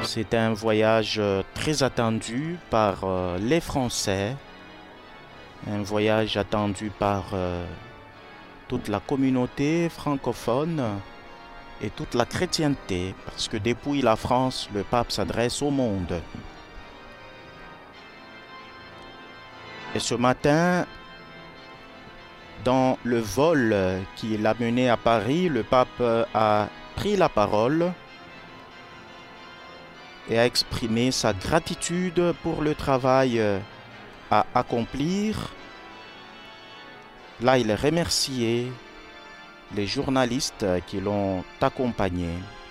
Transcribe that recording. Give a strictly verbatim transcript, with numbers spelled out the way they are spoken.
C'était un voyage euh, très attendu par euh, les Français, un voyage attendu par euh, toute la communauté francophone et toute la chrétienté, parce que depuis la France, le pape s'adresse au monde. Et ce matin, dans le vol qui l'a mené à Paris, le pape a pris la parole et a exprimé sa gratitude pour le travail à accomplir. Là, il a remercié les journalistes qui l'ont accompagné.